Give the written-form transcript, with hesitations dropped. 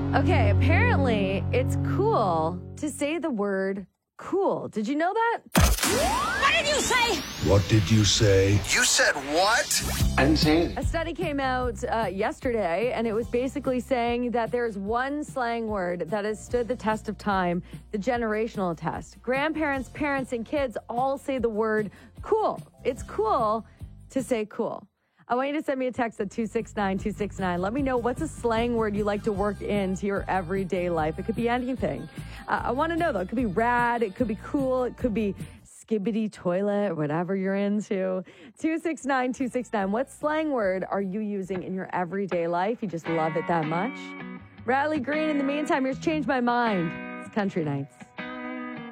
Okay, apparently it's cool to say the word cool. Did you know that? What did you say? What did you say? You said what? I didn't say anything. A study came out yesterday, and it was basically saying that there's one slang word that has stood the test of time, the generational test. Grandparents, parents, and kids all say the word cool. It's cool to say cool. I want you to send me a text at 269-269. Let me know what's a slang word you like to work into your everyday life. It could be anything. I want to know, though. It could be rad. It could be cool. It could be skibbity toilet, whatever you're into. 269-269. What slang word are you using in your everyday life? You just love it that much? Riley Green, in the meantime, here's Change My Mind. It's Country Nights.